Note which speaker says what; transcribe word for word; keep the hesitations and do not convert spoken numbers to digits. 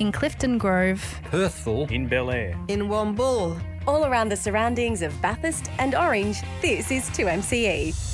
Speaker 1: in Clifton Grove,
Speaker 2: Perthville,
Speaker 3: in Bel Air,
Speaker 4: in Wombull.
Speaker 5: All around the surroundings of Bathurst and Orange, this is two M C E.